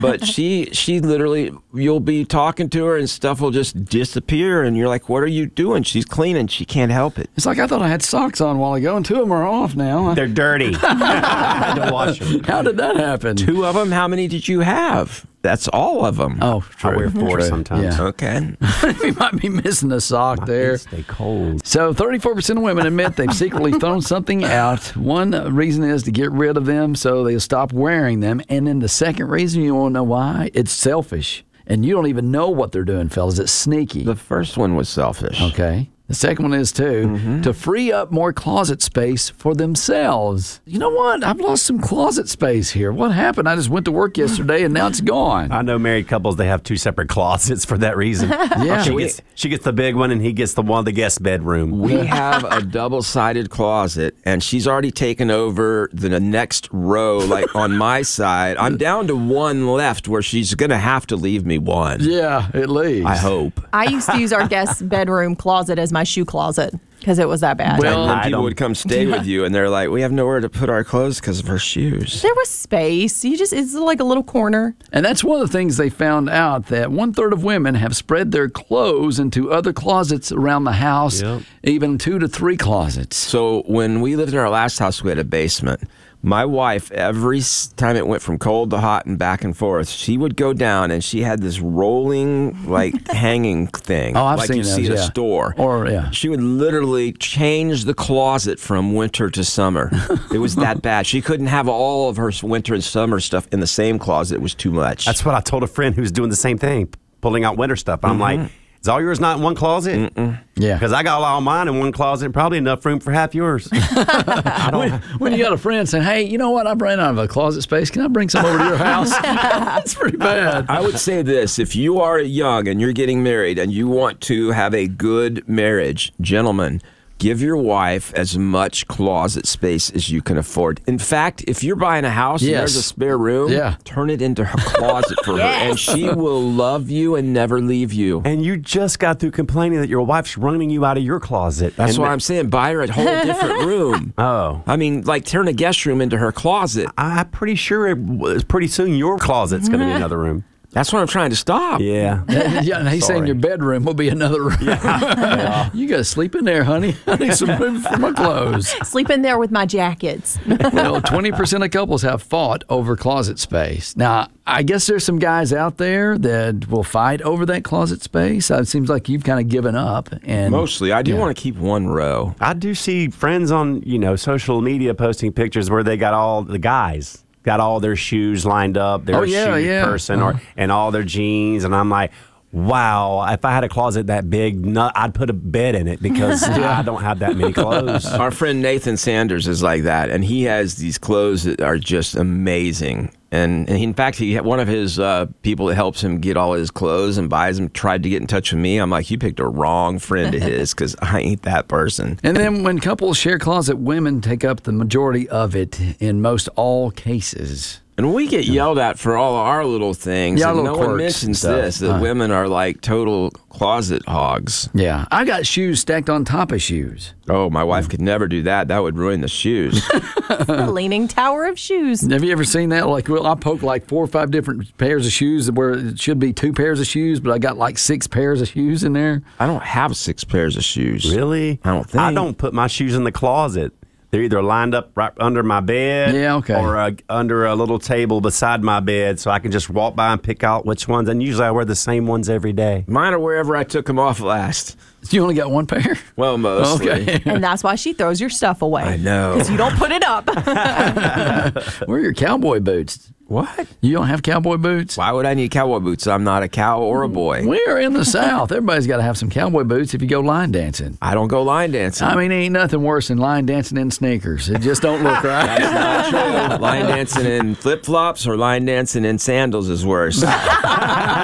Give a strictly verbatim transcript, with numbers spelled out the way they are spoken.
But she, she literally, you'll be talking to her and stuff will just disappear. And you're like, what are you doing? She's cleaning. She can't help it. It's like I thought I had socks on a while ago, and two of them are off now. They're dirty. I had to wash them. How did that happen? Two of them? How many did you have? That's all of them. Oh, true. I wear four True. sometimes. Yeah. Okay. You might be missing a sock My there. feet stay cold. So thirty-four percent of women admit they've secretly thrown something out. One reason is to get rid of them so they'll stop wearing them. And then the second reason, you want to know why? It's selfish. And you don't even know what they're doing, fellas. It's sneaky. The first one was selfish. Okay. The second one is, too, mm-hmm. to free up more closet space for themselves. You know what? I've lost some closet space here. What happened? I just went to work yesterday, and now it's gone. I know married couples, they have two separate closets for that reason. Yeah. She gets, she gets the big one, and he gets the one, the guest bedroom. We have a double-sided closet, and she's already taken over the next row, like on my side. I'm down to one left where she's going to have to leave me one. Yeah, at least. I hope. I used to use our guest bedroom closet as my shoe closet because it was that bad. Well, and then people don't- would come stay with you, and they're like, we have nowhere to put our clothes because of her shoes. There was space. You just it's like a little corner. And that's one of the things they found out, that one third of women have spread their clothes into other closets around the house, Yep. even two to three closets. So when we lived in our last house, we had a basement. My wife, every s- time it went from cold to hot and back and forth, she would go down and she had this rolling, like, hanging thing. Oh, I've like seen you see those, at a yeah. store. Or, yeah. She would literally change the closet from winter to summer. It was that bad. She couldn't have all of her winter and summer stuff in the same closet. It was too much. That's what I told a friend who's doing the same thing, pulling out winter stuff. I'm Mm-hmm. like, is all yours not in one closet? Mm-mm. Yeah. Because I got all mine in one closet and probably enough room for half yours. I don't, When, when you got a friend saying, hey, you know what, I ran out of a closet space. Can I bring some over to your house? That's pretty bad. I would say this: if you are young and you're getting married and you want to have a good marriage, gentlemen, give your wife as much closet space as you can afford. In fact, if you're buying a house Yes. and there's a spare room, Yeah. turn it into her closet for her, and she will love you and never leave you. and you just got through complaining that your wife's running you out of your closet. That's And why that- I'm saying buy her a whole different room. Oh. I mean, like turn a guest room into her closet. I'm pretty sure it was pretty soon your closet's going to be another room. That's what I'm trying to stop. Yeah. Yeah, and he's saying Sorry. your bedroom will be another room. You got to sleep in there, honey. I need some room for my clothes. Sleep in there with my jackets. Well, twenty percent of couples have fought over closet space. Now, I guess there's some guys out there that will fight over that closet space. It seems like you've kind of given up. And Mostly, I do Yeah. want to keep one row. I do see friends on, you know, social media posting pictures where they got all the guys got all their shoes lined up, their Oh, yeah, shoe yeah. person, or and all their jeans, and I'm like, wow, if I had a closet that big, no, I'd put a bed in it because I don't have that many clothes. Our friend Nathan Sanders is like that, and he has these clothes that are just amazing. And, and he, in fact, he one of his uh, people that helps him get all his clothes and buys them tried to get in touch with me. I'm like, you picked a wrong friend of his because I ain't that person. And then when couples share closet, women take up the majority of it in most all cases. And we get yelled at for all our little things. Yeah, and little no one quirks mentions and stuff. this, that Huh. women are like total closet hogs. Yeah. I got shoes stacked on top of shoes. Oh, my wife could never do that. That would ruin the shoes. The Leaning Tower of Shoes. Have you ever seen that? Like, well, I poked like four or five different pairs of shoes where it should be two pairs of shoes, but I got like six pairs of shoes in there. I don't have six pairs of shoes. Really? I don't think. I don't put my shoes in the closet. They're either lined up right under my bed, Yeah, okay. or uh, under a little table beside my bed, so I can just walk by and pick out which ones. And usually I wear the same ones every day. Mine are wherever I took them off last. You only got one pair? Well, mostly. Okay. And that's why she throws your stuff away. I know. Because you don't put it up. Where are your cowboy boots? What? You don't have cowboy boots? Why would I need cowboy boots? I'm not a cow or a boy. We are in the South. Everybody's got to have some cowboy boots if you go line dancing. I don't go line dancing. I mean, ain't nothing worse than line dancing in sneakers. It just don't look right. That's not true. Line dancing in flip-flops or line dancing in sandals is worse.